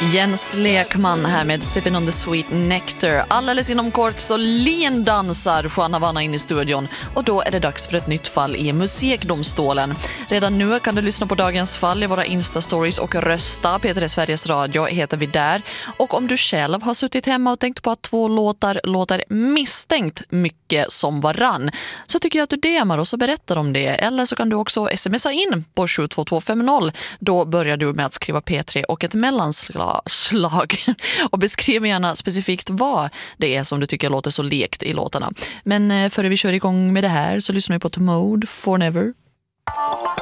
Jens Lekman här med Sippin' on the Sweet Nectar. Alldeles inom kort så lindansar Juan Havana in i studion och då är det dags för ett nytt fall i musikdomstolen. Redan nu kan du lyssna på dagens fall i våra Insta-stories och rösta. P3 Sveriges Radio heter vi där. Och om du själv har suttit hemma och tänkt på att två låtar låter misstänkt mycket som varann, så tycker jag att du DMar oss och berättar om det. Eller så kan du också smsa in på 72250. Då börjar du med att skriva P3 och ett mellanslag och beskriv gärna specifikt vad det är som du tycker låter så lekt i låtarna. Men före vi kör igång med det här så lyssnar vi på To Mode For Never.